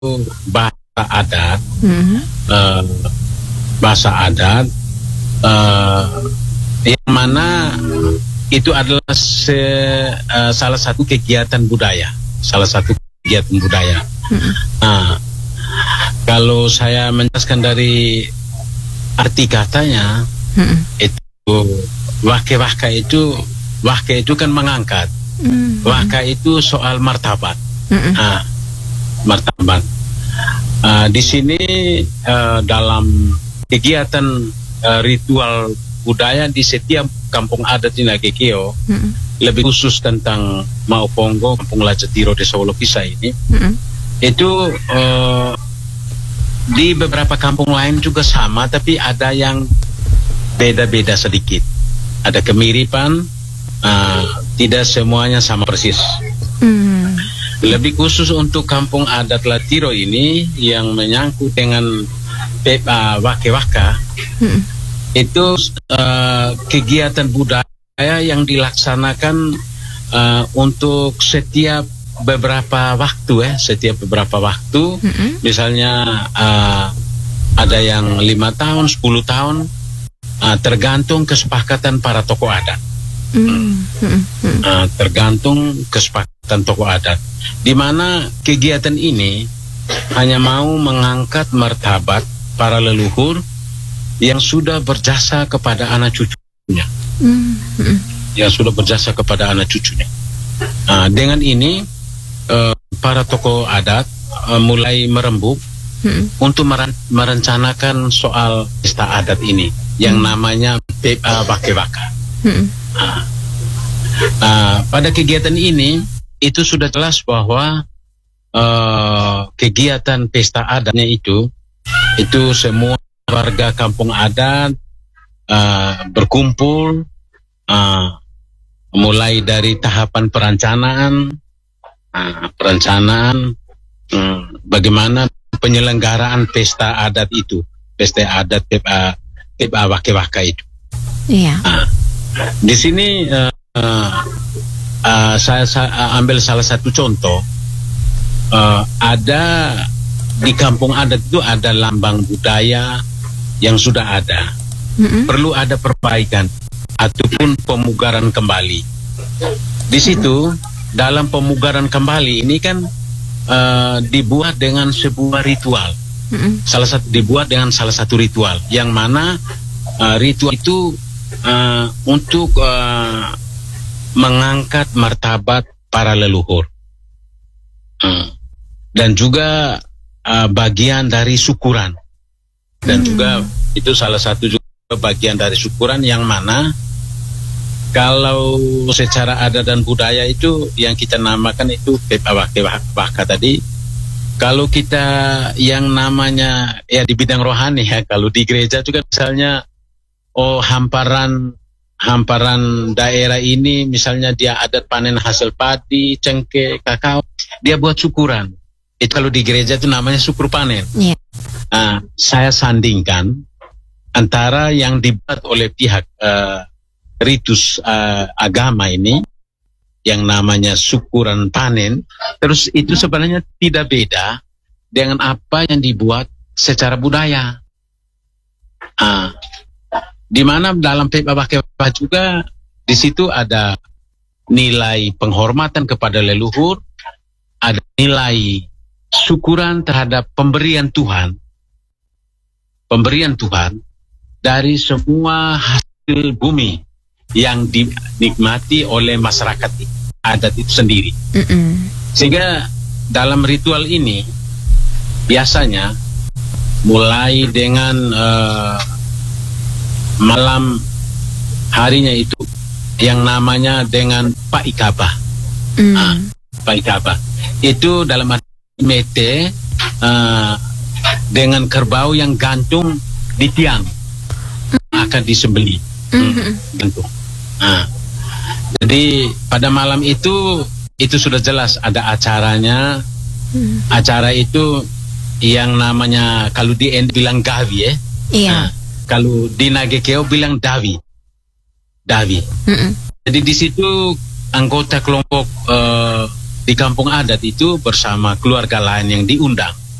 bahasa adat, eh, bahasa adat yang mana itu adalah salah satu kegiatan budaya, Nah, kalau saya menjelaskan dari arti katanya, itu wake itu kan mengangkat. Waka itu soal martabat. Martabat. Di sini dalam kegiatan ritual budaya di setiap kampung adat di Nagekeo, lebih khusus tentang Mauponggo, Kampung Lajatiro Desa Wolopisa ini, itu di beberapa kampung lain juga sama, tapi ada yang beda-beda sedikit. Ada kemiripan, tidak semuanya sama persis. Lebih khusus untuk kampung adat Latiro ini yang menyangkut dengan wake-waka, itu kegiatan budaya yang dilaksanakan untuk setiap beberapa waktu, misalnya ada yang 5 tahun, 10 tahun, tergantung kesepakatan para tokoh adat. Tergantung kesepakatan tokoh adat, di mana kegiatan ini hanya mau mengangkat martabat para leluhur yang sudah berjasa kepada anak cucunya, dengan ini para tokoh adat mulai merembuk untuk merencanakan soal pesta adat ini yang namanya wake-waka. Pada kegiatan ini itu sudah jelas bahwa kegiatan pesta adatnya itu semua warga kampung adat berkumpul, mulai dari tahapan perencanaan, bagaimana penyelenggaraan pesta adat itu, pesta adat wake-waka itu. Di sini saya ambil salah satu contoh. Ada di kampung adat itu ada lambang budaya yang sudah ada, perlu ada perbaikan ataupun pemugaran kembali. Di situ dalam pemugaran kembali ini kan dibuat dengan sebuah ritual, dibuat dengan salah satu ritual yang mana ritual itu untuk mengangkat martabat para leluhur, dan juga bagian dari syukuran, dan juga itu salah satu juga bagian dari syukuran yang mana kalau secara adat dan budaya itu yang kita namakan itu wake-waka tadi. Kalau kita yang namanya ya di bidang rohani ya, kalau di gereja juga misalnya hamparan daerah ini misalnya dia adat panen hasil padi, cengkeh, kakao, dia buat syukuran. Itu kalau di gereja itu namanya syukur panen. Saya sandingkan antara yang dibuat oleh pihak ritus agama ini yang namanya syukuran panen, terus itu sebenarnya tidak beda dengan apa yang dibuat secara budaya. Di mana dalam wake-waka juga di situ ada nilai penghormatan kepada leluhur, ada nilai syukuran terhadap pemberian Tuhan dari semua hasil bumi yang dinikmati oleh masyarakat adat itu sendiri. Sehingga dalam ritual ini biasanya mulai dengan malam harinya itu yang namanya dengan Pak Ikabah. Pak Ikabah itu dalam arti mete dengan kerbau yang gantung di tiang akan disembeli. Gantung. Jadi pada malam itu sudah jelas ada acaranya. Acara itu yang namanya kalau di bilang gawi kalau di Nagekeo bilang dawi. Jadi di situ anggota kelompok di kampung adat itu bersama keluarga lain yang diundang